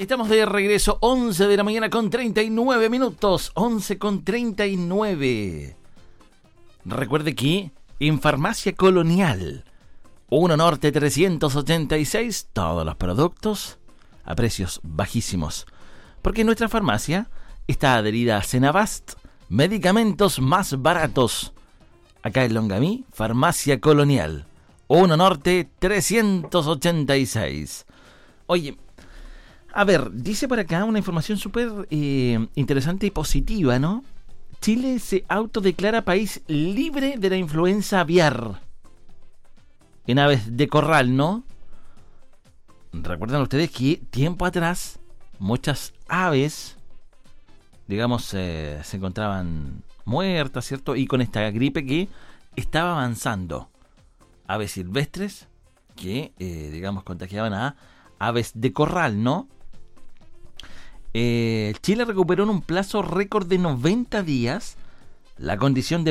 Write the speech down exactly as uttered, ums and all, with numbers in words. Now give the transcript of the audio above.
Estamos de regreso, once de la mañana con treinta y nueve minutos, once con treinta y nueve. Recuerde que en Farmacia Colonial, uno Norte trescientos ochenta y seis, todos los productos a precios bajísimos. Porque nuestra farmacia está adherida a Senabast, medicamentos más baratos. Acá en Longamí, Farmacia Colonial, uno Norte trescientos ochenta y seis. Oye, a ver, dice por acá una información súper eh, interesante y positiva, ¿no? Chile se autodeclara país libre de la influenza aviar en aves de corral, ¿no? Recuerdan ustedes que tiempo atrás muchas aves, digamos, eh, se encontraban muertas, ¿cierto? Y con esta gripe que estaba avanzando. Aves silvestres que, eh, digamos, contagiaban a aves de corral, ¿no? Eh, Chile recuperó en un plazo récord de noventa días la condición de